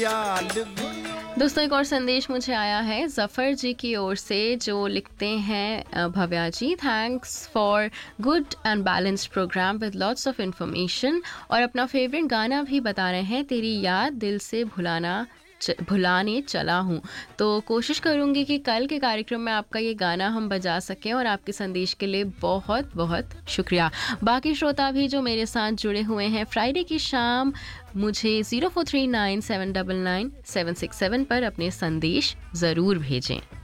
दोस्तों एक और संदेश मुझे आया है ज़फ़र जी की ओर से, जो लिखते हैं भव्या जी, thanks for good and balanced programme with lots of information, और अपना फेवरेट गाना भी बता रहे हैं, तेरी याद दिल से भुलाने चला हूँ। तो कोशिश करूँगी कि कल के कार्यक्रम में आपका ये गाना हम बजा सकें, और आपके संदेश के लिए बहुत बहुत शुक्रिया। बाकी श्रोता भी जो मेरे साथ जुड़े हुए हैं फ्राइडे की शाम, मुझे 0439799767 पर अपने संदेश ज़रूर भेजें।